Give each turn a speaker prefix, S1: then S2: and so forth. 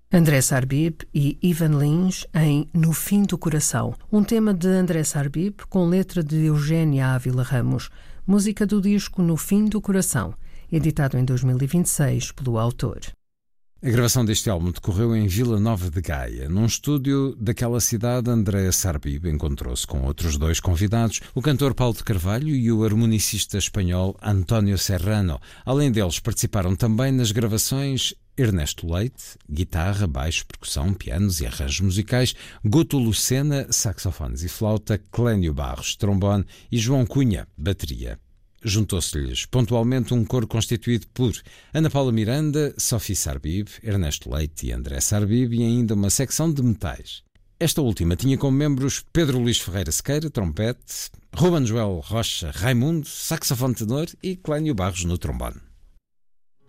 S1: André Sarbib e Ivan Lins em No Fim do Coração, um tema de André Sarbib com letra de Eugénia Ávila Ramos, música do disco No Fim do Coração, editado em 2026 pelo autor.
S2: A gravação deste álbum decorreu em Vila Nova de Gaia. Num estúdio daquela cidade, André Sarbib encontrou-se com outros dois convidados, o cantor Paulo de Carvalho e o harmonicista espanhol António Serrano. Além deles, participaram também nas gravações Ernesto Leite, guitarra, baixo, percussão, pianos e arranjos musicais, Guto Lucena, saxofones e flauta, Clénio Barros, trombone e João Cunha, bateria. Juntou-se-lhes pontualmente um coro constituído por Ana Paula Miranda, Sophie Sarbib, Ernesto Leite e André Sarbib e ainda uma secção de metais. Esta última tinha como membros Pedro Luís Ferreira Sequeira, trompete, Ruben Joel Rocha Raimundo, saxofone tenor e Clénio Barros no trombone.